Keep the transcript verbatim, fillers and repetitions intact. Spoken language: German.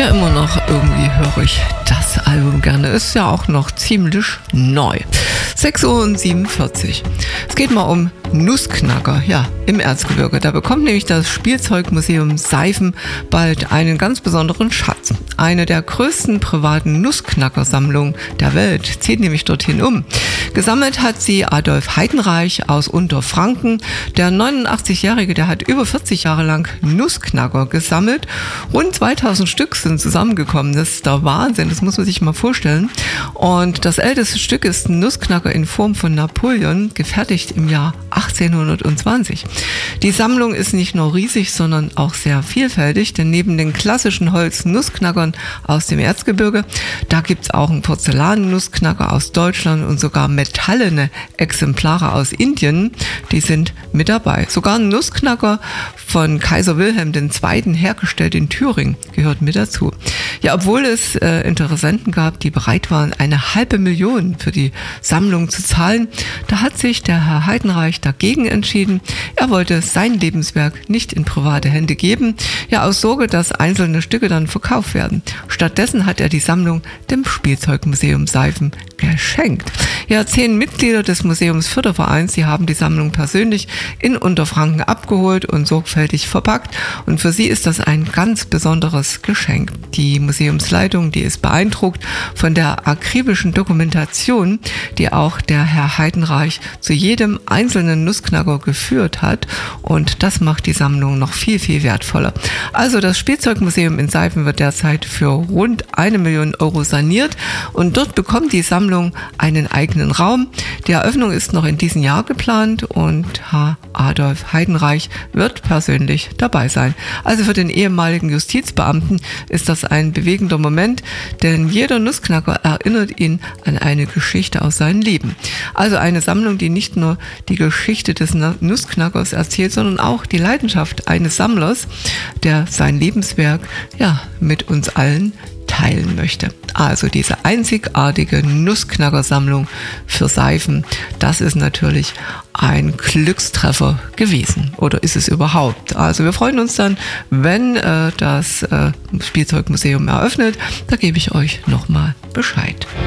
Ja, immer noch irgendwie höre ich das Album gerne. Ist ja auch noch ziemlich neu. sechs Uhr siebenundvierzig. Es geht mal um Nussknacker, ja, im Erzgebirge. Da bekommt nämlich das Spielzeugmuseum Seifen bald einen ganz besonderen Schatz. Eine der größten privaten Nussknackersammlungen der Welt zieht nämlich dorthin um. Gesammelt hat sie Adolf Heidenreich aus Unterfranken. Der neunundachtzigjährige, der hat über vierzig Jahre lang Nussknacker gesammelt. Rund zweitausend Stück sind zusammengekommen. Das ist der Wahnsinn, das muss man sich mal vorstellen. Und das älteste Stück ist ein Nussknacker in Form von Napoleon, gefertigt im Jahr achtzehnhundertzwanzig. Die Sammlung ist nicht nur riesig, sondern auch sehr vielfältig, denn neben den klassischen Holz-Nussknackern aus dem Erzgebirge, da gibt's auch einen Porzellan-Nussknacker aus Deutschland und sogar metallene Exemplare aus Indien, die sind mit dabei. Sogar ein Nussknacker von Kaiser Wilhelm der Zweite hergestellt in Thüringen gehört mit dazu. Ja, obwohl es äh, Interessenten gab, die bereit waren, eine halbe Million für die Sammlung zu zahlen, da hat sich der Herr Heidenreich dagegen entschieden. Er wollte sein Lebenswerk nicht in private Hände geben, ja aus Sorge, dass einzelne Stücke dann verkauft werden. Stattdessen hat er die Sammlung dem Spielzeugmuseum Seifen geschenkt. Ja, zehn Mitglieder des Museumsfördervereins, die haben die Sammlung persönlich in Unterfranken abgeholt und sorgfältig verpackt. Und für sie ist das ein ganz besonderes Geschenk. Die Museumsleitung, die ist beeindruckt von der akribischen Dokumentation, die auch der Herr Heidenreich zu jedem einzelnen Nussknacker geführt hat. Und das macht die Sammlung noch viel, viel wertvoller. Also das Spielzeugmuseum in Seifen wird derzeit für rund eine Million Euro saniert und dort bekommt die Sammlung einen eigenen Raum. Die Eröffnung ist noch in diesem Jahr geplant und Herr Adolf Heidenreich wird persönlich dabei sein. Also für den ehemaligen Justizbeamten ist das ein bewegender Moment, denn jeder Nussknacker erinnert ihn an eine Geschichte aus seinem Leben. Also eine Sammlung, die nicht nur die Geschichte des Nussknackers erzählt, sondern auch die Leidenschaft eines Sammlers, der sein Lebenswerk ja mit uns allen teilen möchte. Also diese einzigartige Nussknackersammlung für Seifen, das ist natürlich ein Glückstreffer gewesen. Oder ist es überhaupt? Also wir freuen uns dann, wenn äh, das äh, Spielzeugmuseum eröffnet. Da gebe ich euch nochmal Bescheid.